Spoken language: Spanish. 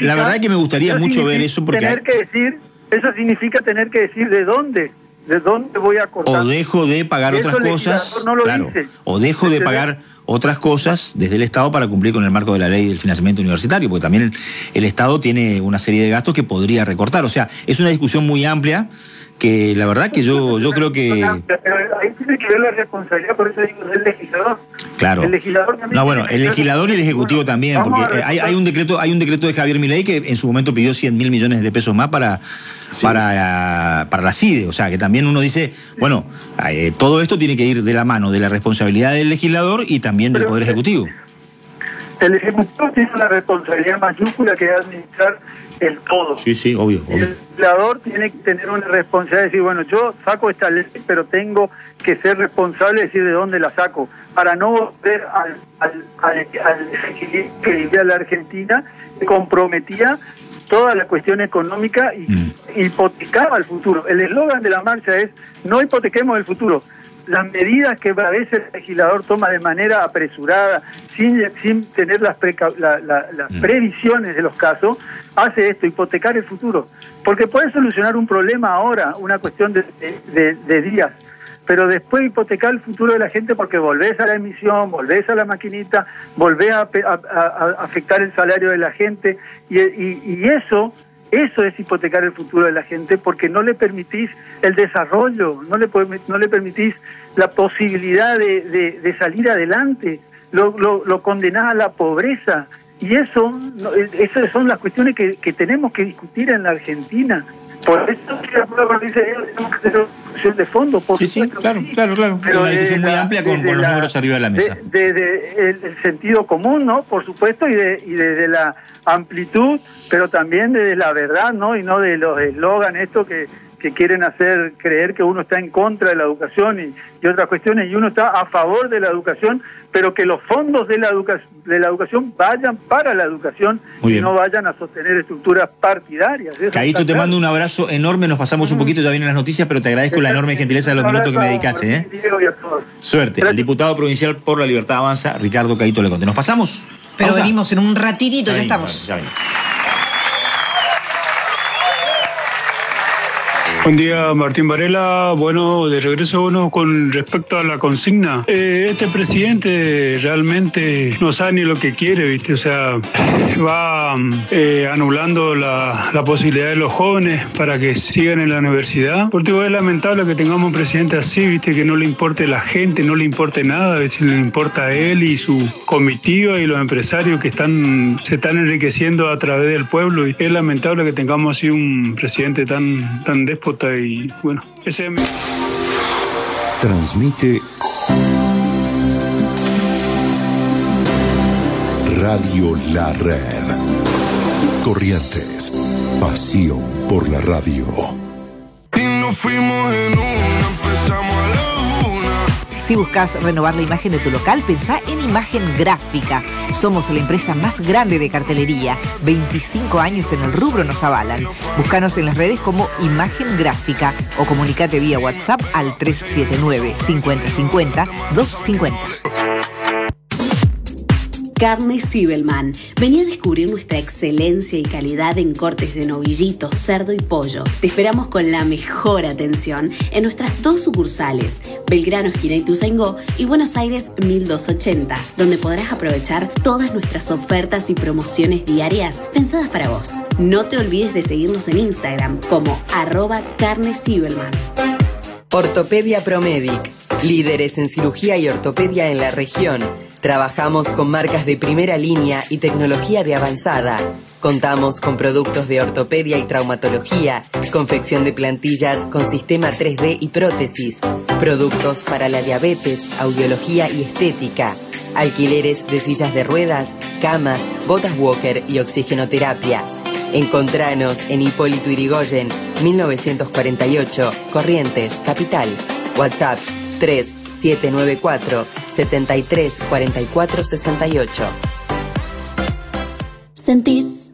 la verdad es que me gustaría mucho ver eso, porque eso significa tener que decir de dónde voy a cortar. O dejo de pagar otras cosas, no dice. O dejo de pagar otras cosas desde el Estado para cumplir con el marco de la ley del financiamiento universitario, porque también el Estado tiene una serie de gastos que podría recortar. O sea, es una discusión muy amplia que la verdad que yo creo que... Pero ahí tiene que ver la responsabilidad, por eso digo, del legislador. Claro. El legislador también. No, bueno, el legislador y el ejecutivo también, porque hay un decreto de Javier Milei que en su momento pidió 100.000 millones de pesos más para la CIDE. O sea, que también uno dice, bueno, todo esto tiene que ir de la mano de la responsabilidad del legislador y también del Poder Ejecutivo. El Ejecutivo tiene una responsabilidad mayúscula que es administrar el todo. Sí, obvio. El legislador tiene que tener una responsabilidad de decir, bueno, yo saco esta ley, pero tengo que ser responsable de decir de dónde la saco, para no volver al desequilibrio que vivía la Argentina, que comprometía toda la cuestión económica y hipotecaba el futuro. El eslogan de la marcha es, no hipotequemos el futuro. Las medidas que a veces el legislador toma de manera apresurada, sin tener las previsiones de los casos, hace esto, hipotecar el futuro. Porque puede solucionar un problema ahora, una cuestión de días, pero después hipotecar el futuro de la gente porque volvés a la emisión, volvés a la maquinita, volvés a afectar el salario de la gente, y eso es hipotecar el futuro de la gente, porque no le permitís el desarrollo, no le permitís la posibilidad de salir adelante, lo condenás a la pobreza, y esas son las cuestiones que tenemos que discutir en la Argentina. Por eso dice, tenemos que tener una discusión de fondo. Por supuesto, claro. Pero una discusión muy amplia con los números arriba de la mesa. Desde el sentido común, ¿no? Por supuesto, y desde la amplitud, pero también desde la verdad, ¿no? Y no de los eslogan estos que quieren hacer creer que uno está en contra de la educación y otras cuestiones, y uno está a favor de la educación, pero que los fondos de la educación vayan para la educación y no vayan a sostener estructuras partidarias. Caíto, te mando un abrazo enorme, nos pasamos un poquito, ya vienen las noticias, pero te agradezco la enorme gentileza de los minutos que me dedicaste. Suerte. El diputado provincial por la Libertad Avanza, Ricardo Caíto Leconte. ¿Nos pasamos? Pero venimos en un ratitito, ya estamos. Ya venimos. Buen día, Martín Varela. Bueno, de regreso con respecto a la consigna. Este presidente realmente no sabe ni lo que quiere, ¿viste? O sea, va anulando la posibilidad de los jóvenes para que sigan en la universidad. Porque es lamentable que tengamos un presidente así, ¿viste? Que no le importe la gente, no le importe nada, ¿viste? Le importa a él y su comitiva y los empresarios que se están enriqueciendo a través del pueblo. Y es lamentable que tengamos así un presidente tan déspota. Y bueno, ese es mi... Transmite Radio La Red. Corrientes, pasión por la radio. Y nos fuimos en una, empezamos a la una. Si buscas renovar la imagen de tu local, pensá en Imagen Gráfica. Somos la empresa más grande de cartelería. 25 años en el rubro nos avalan. Búscanos en las redes como Imagen Gráfica o comunicate vía WhatsApp al 379 5050 250. Carnes Zibelman. Vení a descubrir nuestra excelencia y calidad en cortes de novillito, cerdo y pollo. Te esperamos con la mejor atención en nuestras 2 sucursales, Belgrano, esquina Ituzaingó, y Buenos Aires 1280, donde podrás aprovechar todas nuestras ofertas y promociones diarias pensadas para vos. No te olvides de seguirnos en Instagram como @carneszibelman. Ortopedia Promedic, líderes en cirugía y ortopedia en la región. Trabajamos con marcas de primera línea y tecnología de avanzada. Contamos con productos de ortopedia y traumatología, confección de plantillas con sistema 3D y prótesis, productos para la diabetes, audiología y estética, alquileres de sillas de ruedas, camas, botas walker y oxigenoterapia. Encontranos en Hipólito Yrigoyen, 1948, Corrientes, Capital. WhatsApp 3794 73 44 68. ¿Sentís